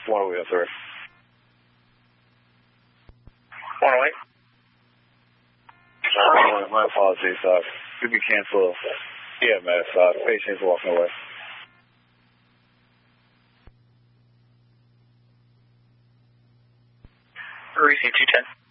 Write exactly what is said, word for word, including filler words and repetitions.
one oh eight, sorry. one oh eight. Uh, my apologies. Uh, could be cancel E M S. Uh, patient's walking away. Receive two ten.